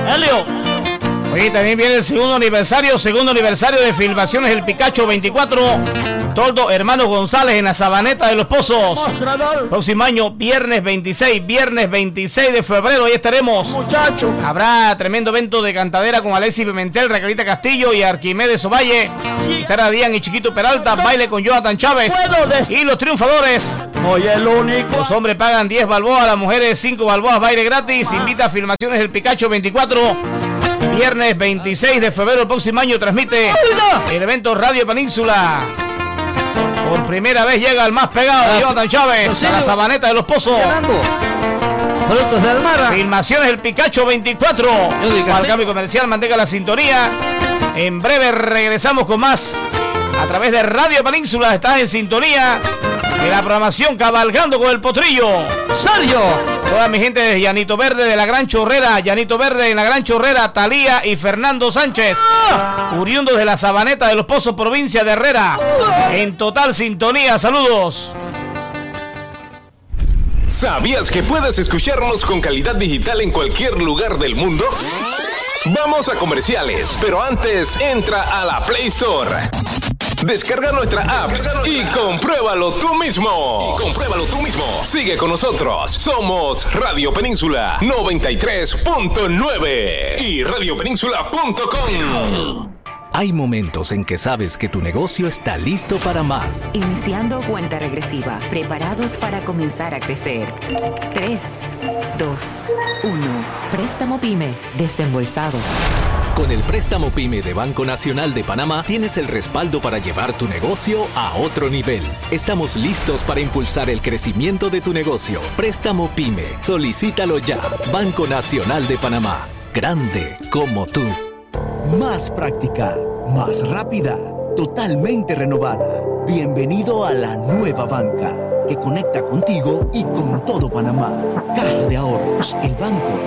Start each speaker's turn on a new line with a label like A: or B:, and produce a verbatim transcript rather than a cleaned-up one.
A: Helio.
B: Hoy también viene el segundo aniversario, segundo aniversario de Filmaciones El Picacho veinticuatro. Toldo Hermanos González en la Sabaneta de los Pozos.
A: Mostrador.
B: Próximo año, viernes veintiséis, viernes veintiséis de febrero, ahí estaremos.
A: Muchacho.
B: Habrá tremendo evento de cantadera con Alexis Pimentel, Raquelita Castillo y Arquimedes Ovalle.
A: Sí.
B: Estará Díaz y Chiquito Peralta, baile con Jonathan Chávez.
A: Puedo des-
B: Y los triunfadores.
A: Soy el único.
B: Los hombres pagan diez balboas, las mujeres cinco balboas, baile gratis. Invita a Filmaciones El Picacho veinticuatro. Viernes veintiséis de febrero, el próximo año transmite el evento Radio Península. Por primera vez llega el más pegado de Jonathan Chávez a la Sabaneta de los Pozos.
A: Productos de Almara.
B: Filmaciones El Picacho veinticuatro. Al cambio comercial, mantenga la sintonía. En breve regresamos con más a través de Radio Península. Estás en sintonía de la programación Cabalgando con el Potrillo.
A: Sario.
B: Toda mi gente de Llanito Verde, de la Gran Chorrera, Llanito Verde en la Gran Chorrera, Talía y Fernando Sánchez, oriundos de la Sabaneta de los Pozos, provincia de Herrera, en total sintonía. Saludos.
C: ¿Sabías que puedes escucharnos con calidad digital en cualquier lugar del mundo? Vamos a comerciales, pero antes entra a la Play Store. Descarga nuestra app y compruébalo tú mismo. Y compruébalo tú mismo. Sigue con nosotros. Somos Radio Península noventa y tres punto nueve y radio península punto com.
D: Hay momentos en que sabes que tu negocio está listo para más.
E: Iniciando cuenta regresiva, preparados para comenzar a crecer. tres, dos, uno. Préstamo PYME, desembolsado.
D: Con el préstamo PYME de Banco Nacional de Panamá tienes el respaldo para llevar tu negocio a otro nivel. Estamos listos para impulsar el crecimiento de tu negocio. Préstamo PYME. Solicítalo ya. Banco Nacional de Panamá. Grande como tú.
F: Más práctica, más rápida, totalmente renovada. Bienvenido a la nueva banca que conecta contigo y con todo Panamá. Caja de Ahorros, el banco